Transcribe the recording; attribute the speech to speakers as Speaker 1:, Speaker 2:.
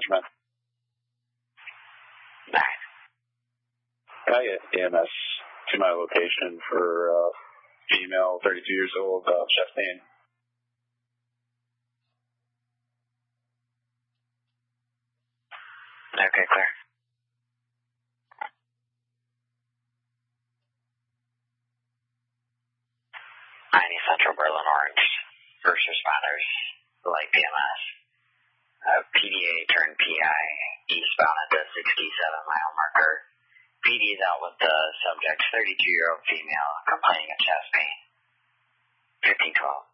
Speaker 1: management.
Speaker 2: 9.
Speaker 1: Can I get EMS to my location for female, 32 years old, chest pain?
Speaker 2: Okay, clear. Central Berlin Orange. First responders, light PMS. PDA turned PI eastbound at the 67-mile marker. PD is out with the subject, 32-year-old female, complaining of chest pain. 1512.